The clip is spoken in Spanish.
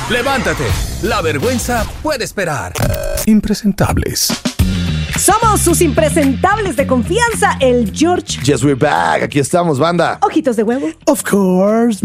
Levántate. La vergüenza puede esperar. Impresentables. Somos sus impresentables de confianza, el George. Yes, we're back. Aquí estamos, banda. Ojitos de huevo. Of course.